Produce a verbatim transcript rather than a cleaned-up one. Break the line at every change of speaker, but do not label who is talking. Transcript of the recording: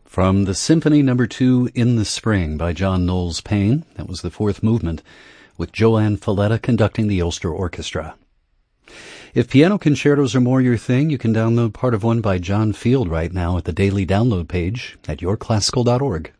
From the Symphony Number Two in the Spring by John Knowles Paine. That was the fourth movement, with Joanne Falletta conducting the Ulster Orchestra. If piano concertos are more your thing, you can download part of one by John Field right now at the daily download page at your classical dot org.